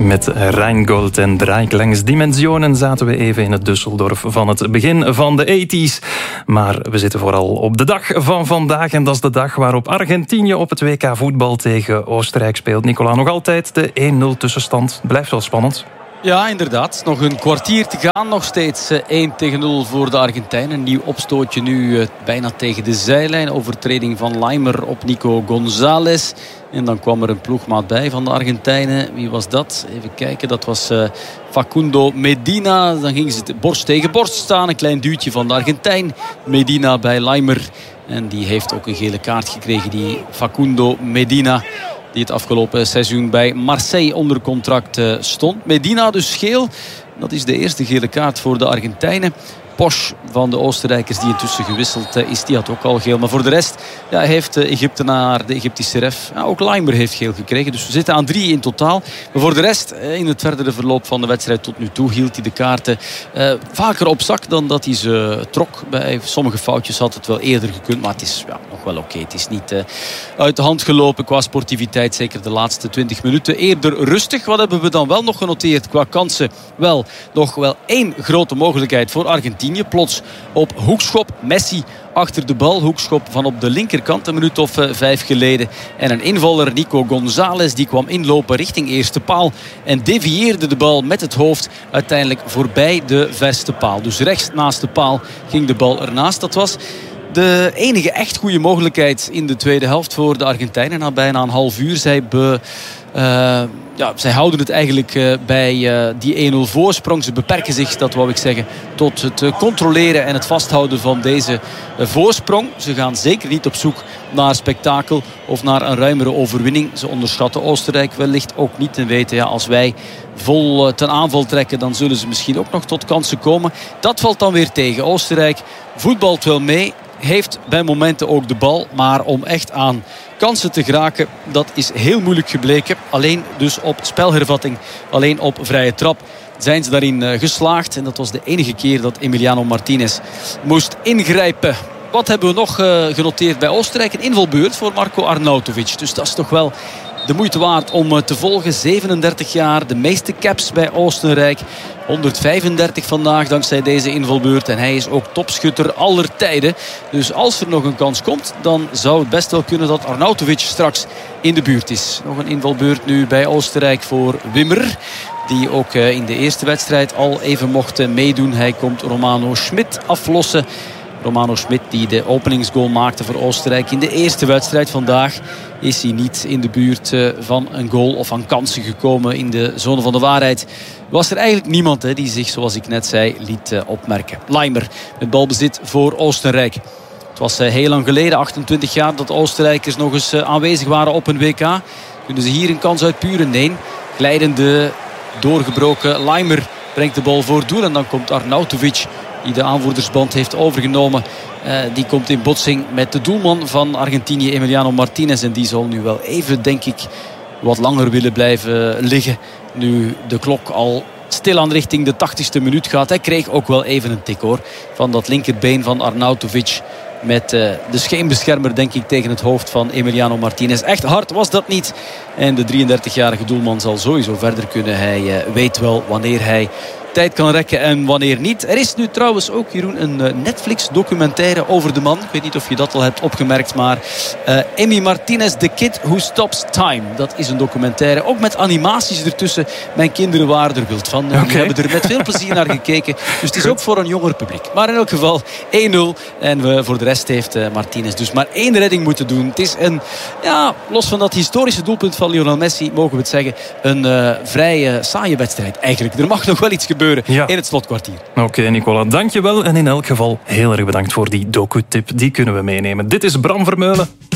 Met Rheingold en Dreiecklängsdimensionen zaten we even in het Düsseldorf van het begin van de 80's. Maar we zitten vooral op de dag van vandaag. En dat is de dag waarop Argentinië op het WK voetbal tegen Oostenrijk speelt. Nicola, nog altijd de 1-0 tussenstand. Blijft wel spannend. Ja, inderdaad. Nog een kwartier te gaan. Nog steeds 1-0 voor de Argentijnen. Een nieuw opstootje nu bijna tegen de zijlijn. Overtreding van Laimer op Nico González. En dan kwam er een ploegmaat bij van de Argentijnen. Wie was dat? Even kijken. Dat was Facundo Medina. Dan gingen ze borst tegen borst staan. Een klein duwtje van de Argentijn. Medina bij Laimer. En die heeft ook een gele kaart gekregen. Die Facundo Medina. Die het afgelopen seizoen bij Marseille onder contract stond. Medina dus geel. Dat is de eerste gele kaart voor de Argentijnen. Posch van de Oostenrijkers die intussen gewisseld is, die had ook al geel. Maar voor de rest heeft de Egyptenaar, de Egyptische ref, ook Laimer heeft geel gekregen. Dus we zitten aan 3 in totaal. Maar voor de rest, in het verdere verloop van de wedstrijd tot nu toe, hield hij de kaarten vaker op zak dan dat hij ze trok. Bij sommige foutjes had het wel eerder gekund. Maar het is nog wel oké. Het is niet uit de hand gelopen qua sportiviteit. Zeker de laatste 20 minuten. Eerder rustig. Wat hebben we dan wel nog genoteerd qua kansen? Wel, nog wel 1 grote mogelijkheid voor Argentinië. Plots op hoekschop. Messi achter de bal. Hoekschop van op de linkerkant een minuut of 5 geleden. En een invaller, Nico González, die kwam inlopen richting eerste paal. En devieerde de bal met het hoofd uiteindelijk voorbij de verste paal. Dus rechts naast de paal ging de bal ernaast. Dat was de enige echt goede mogelijkheid in de tweede helft voor de Argentijnen. Na bijna een half uur. Zij houden het eigenlijk bij die 1-0 voorsprong. Ze beperken zich, dat wou ik zeggen, tot het controleren en het vasthouden van deze voorsprong. Ze gaan zeker niet op zoek naar spektakel of naar een ruimere overwinning. Ze onderschatten Oostenrijk wellicht ook niet. En weten, als wij vol ten aanval trekken, dan zullen ze misschien ook nog tot kansen komen. Dat valt dan weer tegen. Oostenrijk voetbalt wel mee. Heeft bij momenten ook de bal. Maar om echt aan kansen te geraken, dat is heel moeilijk gebleken. Alleen dus op spelhervatting, alleen op vrije trap zijn ze daarin geslaagd. En dat was de enige keer dat Emiliano Martinez moest ingrijpen. Wat hebben we nog genoteerd bij Oostenrijk? Een invalbeurt voor Marko Arnautovic. Dus dat is toch wel de moeite waard om te volgen. 37 jaar, de meeste caps bij Oostenrijk. 135 vandaag dankzij deze invalbeurt. En hij is ook topschutter aller tijden. Dus als er nog een kans komt, dan zou het best wel kunnen dat Arnautovic straks in de buurt is. Nog een invalbeurt nu bij Oostenrijk voor Wimmer. Die ook in de eerste wedstrijd al even mocht meedoen. Hij komt Romano Schmid aflossen. Romano Schmid die de openingsgoal maakte voor Oostenrijk in de eerste wedstrijd. Vandaag is hij niet in de buurt van een goal of van kansen gekomen in de zone van de waarheid. Was er eigenlijk niemand die zich, zoals ik net zei, liet opmerken. Laimer met balbezit voor Oostenrijk. Het was heel lang geleden, 28 jaar, dat de Oostenrijkers nog eens aanwezig waren op een WK. Kunnen ze hier een kans uitpuren? Nee. Glijdende, doorgebroken Laimer brengt de bal voor doel. En dan komt Arnautovic, die de aanvoerdersband heeft overgenomen. Die komt in botsing met de doelman van Argentinië, Emiliano Martinez. En die zal nu wel even, denk ik, wat langer willen blijven liggen. Nu de klok al stilaan richting de 80ste minuut gaat. Hij kreeg ook wel even een tik van dat linkerbeen van Arnautovic. Met de scheenbeschermer, denk ik, tegen het hoofd van Emiliano Martinez. Echt hard was dat niet. En de 33-jarige doelman zal sowieso verder kunnen. Hij weet wel wanneer hij tijd kan rekken en wanneer niet. Er is nu trouwens ook, Jeroen, een Netflix-documentaire over de man. Ik weet niet of je dat al hebt opgemerkt, maar Emi Martinez, The Kid Who Stops Time. Dat is een documentaire, ook met animaties ertussen. Mijn kinderen waren er wild van. Die hebben er met veel plezier naar gekeken. Dus het is ook voor een jonger publiek. Maar in elk geval 1-0. En voor de rest heeft Martinez dus maar 1 redding moeten doen. Het is een, los van dat historische doelpunt van Lionel Messi, mogen we het zeggen, een vrij saaie wedstrijd eigenlijk. Er mag nog wel iets gebeuren in het slotkwartier. Oké, Nicola, dankjewel. En in elk geval heel erg bedankt voor die docu-tip. Die kunnen we meenemen. Dit is Bram Vermeulen.